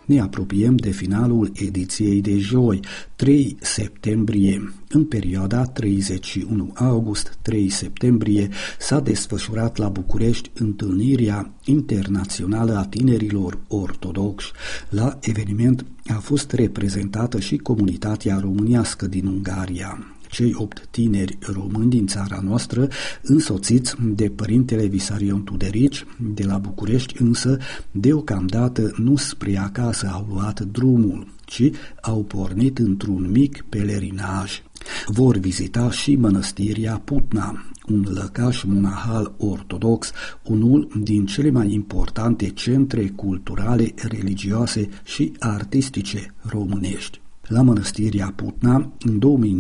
ne apropiem de finalul ediției de joi, 3 septembrie. În perioada 31 august-3 septembrie s-a desfășurat la București întâlnirea internațională a tinerilor ortodoxi. La eveniment a fost reprezentată și comunitatea românească din Ungaria. Cei 8 tineri români din țara noastră, însoțiți de părintele Visarion Tuderici de la București, însă deocamdată nu spre acasă au luat drumul, ci au pornit într-un mic pelerinaj. Vor vizita și mănăstirea Putna, un lăcaș monahal ortodox, unul din cele mai importante centre culturale, religioase și artistice românești. La mănăstirea Putna, în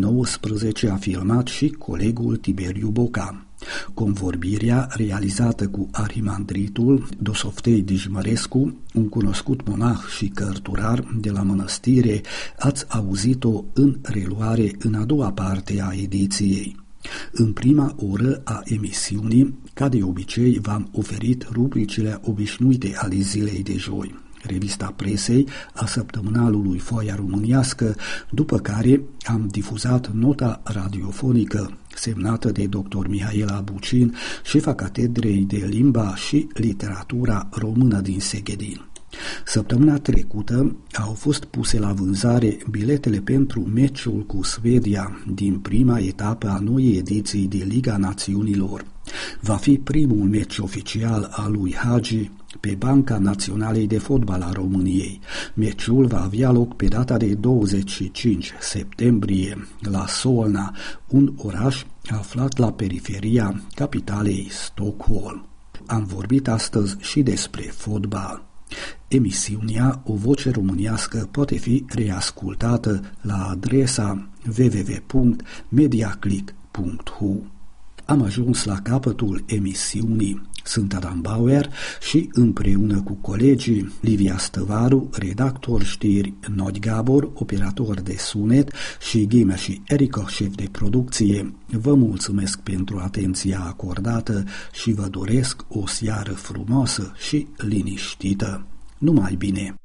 2019, a filmat și colegul Tiberiu Boca. Convorbirea, realizată cu arhimandritul Dosoftei Dijmărescu, un cunoscut monah și cărturar de la mănăstire, ați auzit-o în reluare în a doua parte a ediției. În prima oră a emisiunii, ca de obicei, v-am oferit rubricile obișnuite ale zilei de joi. Revista presei a săptămânalului Foaia Românească, după care am difuzat nota radiofonică semnată de dr. Mihaela Bucin, șefa catedrei de limba și literatura română din Seghedin. Săptămâna trecută au fost puse la vânzare biletele pentru meciul cu Suedia din prima etapă a noii ediții de Liga Națiunilor. Va fi primul meci oficial al lui Hagi pe Banca Naționalei de Fotbal a României. Meciul va avea loc pe data de 25 septembrie la Solna, un oraș aflat la periferia capitalei Stockholm. Am vorbit astăzi și despre fotbal. Emisiunea O Voce Românească poate fi reascultată la adresa www.mediaclick.hu. Am ajuns la capătul emisiunii. Sunt Adam Bauer și împreună cu colegii Livia Stăvaru, redactor știri, Nod Gabor, operator de sunet, și Ghimea și Erica, șef de producție, vă mulțumesc pentru atenția acordată și vă doresc o seară frumoasă și liniștită. Numai bine!